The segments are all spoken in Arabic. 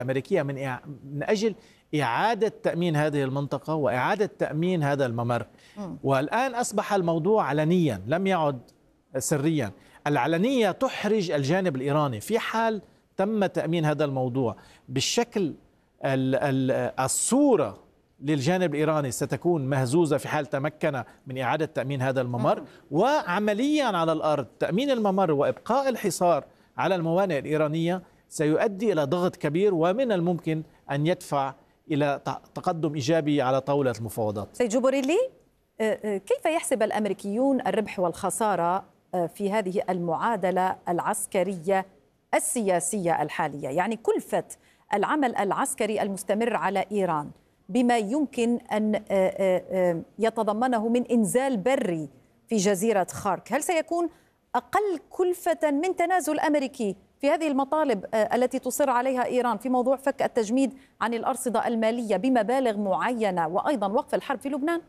الأمريكية من أجل إعادة تأمين هذه المنطقة وإعادة تأمين هذا الممر. والآن أصبح الموضوع علنيا، لم يعد سريا. العلنية تحرج الجانب الإيراني. في حال تم تأمين هذا الموضوع بالشكل الصورة للجانب الإيراني ستكون مهزوزة في حال تمكن من إعادة تأمين هذا الممر، وعمليا على الأرض تأمين الممر وإبقاء الحصار على الموانئ الإيرانية سيؤدي إلى ضغط كبير، ومن الممكن أن يدفع إلى تقدم إيجابي على طاولة المفاوضات. سيد جبريلي، كيف يحسب الأمريكيون الربح والخسارة في هذه المعادلة العسكرية السياسية الحالية؟ يعني كلفة العمل العسكري المستمر على إيران بما يمكن أن يتضمنه من إنزال بري في جزيرة خارك، هل سيكون أقل كلفة من تنازل أمريكي في هذه المطالب التي تصر عليها إيران في موضوع فك التجميد عن الأرصدة المالية بمبالغ معينة وأيضا وقف الحرب في لبنان؟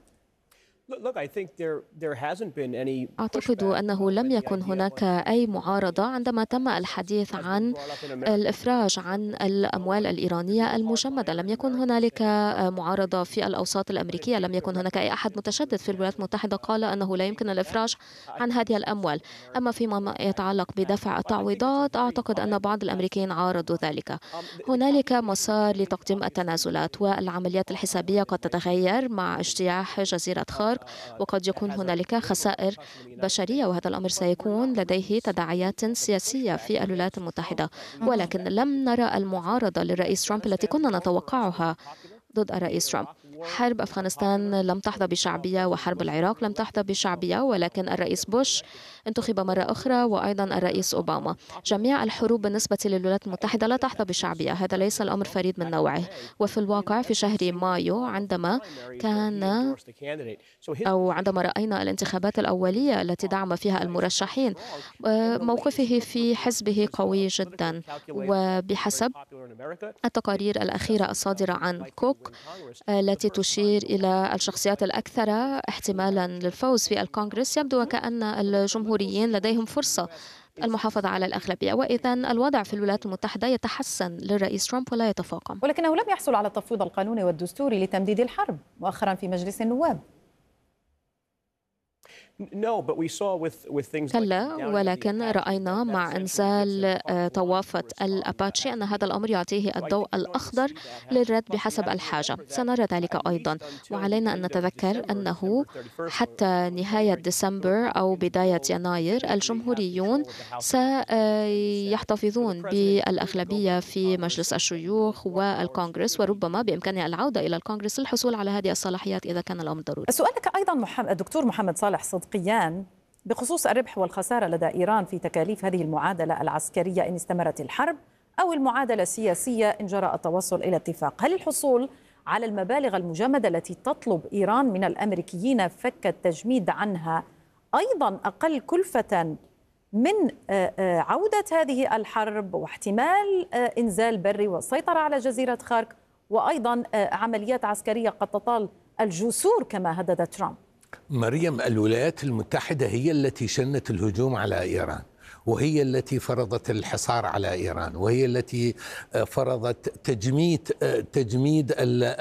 أعتقد أنه لم يكن هناك أي معارضة عندما تم الحديث عن الإفراج عن الأموال الإيرانية المجمدة. لم يكن هنالك معارضة في الأوساط الأمريكية، لم يكن هناك أي أحد متشدد في الولايات المتحدة قال أنه لا يمكن الإفراج عن هذه الأموال. أما فيما يتعلق بدفع التعويضات، أعتقد أن بعض الأمريكيين عارضوا ذلك. هنالك مسار لتقديم التنازلات، والعمليات الحسابية قد تتغير مع اجتياح جزيرة خارك، وقد يكون هنالك خسائر بشرية، وهذا الأمر سيكون لديه تداعيات سياسية في الولايات المتحدة. ولكن لم نرى المعارضة للرئيس ترامب التي كنا نتوقعها ضد الرئيس ترامب. حرب أفغانستان لم تحظى بشعبية، وحرب العراق لم تحظى بشعبية، ولكن الرئيس بوش انتخب مرة أخرى، وأيضا الرئيس أوباما. جميع الحروب بالنسبة للولايات المتحدة لا تحظى بشعبية، هذا ليس الأمر فريد من نوعه. وفي الواقع في شهر مايو عندما رأينا الانتخابات الأولية التي دعم فيها المرشحين، موقفه في حزبه قوي جدا. وبحسب التقارير الأخيرة الصادرة عن كوك التي تشير إلى الشخصيات الأكثر احتمالا للفوز في الكونغرس، يبدو وكأن الجمهوريين لديهم فرصة المحافظة على الأغلبية، وإذا الوضع في الولايات المتحدة يتحسن للرئيس ترامب ولا يتفاقم. ولكنه لم يحصل على التفويض القانوني والدستوري لتمديد الحرب مؤخرا في مجلس النواب. كلا، ولكن رأينا مع إنزال طوافة الأباتشي أن هذا الأمر يعطيه الضوء الأخضر للرد بحسب الحاجة. سنرى ذلك أيضا، وعلينا أن نتذكر أنه حتى نهاية ديسمبر أو بداية يناير الجمهوريون سيحتفظون بالأغلبية في مجلس الشيوخ والكونغرس، وربما بإمكانه العودة إلى الكونغرس للحصول على هذه الصلاحيات إذا كان الأمر ضروري. سؤالك أيضا الدكتور محمد صالح صدقيان بخصوص الربح والخسارة لدى إيران في تكاليف هذه المعادلة العسكرية إن استمرت الحرب، أو المعادلة السياسية إن جرى التوصل إلى اتفاق. هل الحصول على المبالغ المجمدة التي تطلب إيران من الأمريكيين فك التجميد عنها أيضا أقل كلفة من عودة هذه الحرب واحتمال إنزال بري والسيطرة على جزيرة خارك، وأيضا عمليات عسكرية قد تطال الجسور كما هدد ترامب؟ مريم، الولايات المتحدة هي التي شنت الهجوم على إيران، وهي التي فرضت الحصار على إيران، وهي التي فرضت تجميد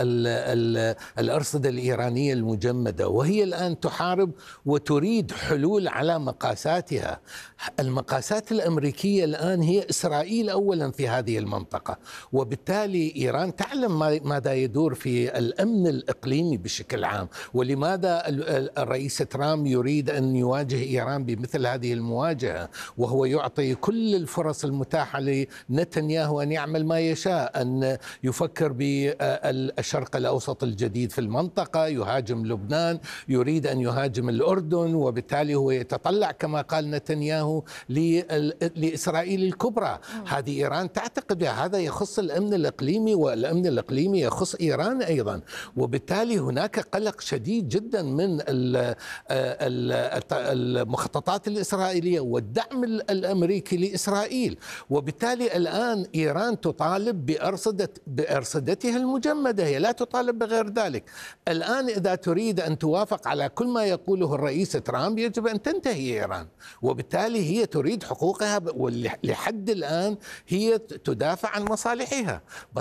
الأرصدة الإيرانية المجمدة، وهي الآن تحارب وتريد حلول على مقاساتها. المقاسات الأمريكية الآن هي إسرائيل أولا في هذه المنطقة، وبالتالي إيران تعلم ماذا يدور في الأمن الإقليمي بشكل عام، ولماذا الرئيس ترامب يريد أن يواجه إيران بمثل هذه المواجهة، وهو يعطي كل الفرص المتاحة لنتنياهو أن يعمل ما يشاء، أن يفكر بالشرق الأوسط الجديد في المنطقة، يهاجم لبنان، يريد أن يهاجم الأردن، وبالتالي هو يتطلع كما قال نتنياهو لإسرائيل الكبرى. هذه إيران تعتقد بها، هذا يخص الأمن الإقليمي، والأمن الإقليمي يخص إيران أيضا، وبالتالي هناك قلق شديد جدا من المخططات الإسرائيلية والدعم الأمريكي لإسرائيل. وبالتالي الآن إيران تطالب بأرصدتها المجمدة، هي لا تطالب بغير ذلك. الآن إذا تريد أن توافق على كل ما يقوله الرئيس ترامب يجب أن تنتهي إيران، وبالتالي هي تريد حقوقها، ولحد الآن هي تدافع عن مصالحها.